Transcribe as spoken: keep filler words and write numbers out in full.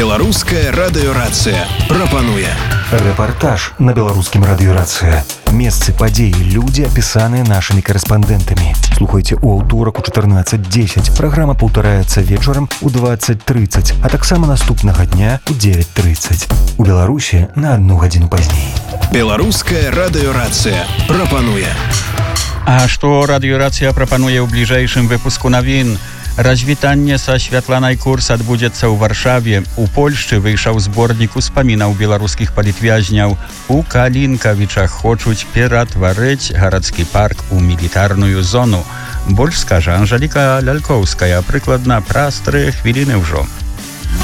Беларуская радыёрацыя прапануе рэпартаж на беларускім радыёрацыя. Месцы, падзеі, людзі, апісаныя нашымі корэспандэнтамі. Слухайце ў аўторак у чатырнаццаць дзесяць. Праграма паўтараецца вечарам у дваццаць трыццаць, а таксама наступнага дня у дзевяць трыццаць. У Беларусі на адну гадзіну пазней. Беларуская радыёрацыя прапануе. А што радыёрацыя прапануе ў бліжэйшым выпуску навін? Развітанне са Святланай Курс адбудзецца ў Варшаве. У Польшчы выйшаў зборнік успамінаў беларускіх палітвязняў. У Калінкавічах хочуць ператварыць гарадскі парк у мілітарную зону. Больш скажа Анжеліка Лялькоўская, прыкладна праз тры хвіліны ўжо.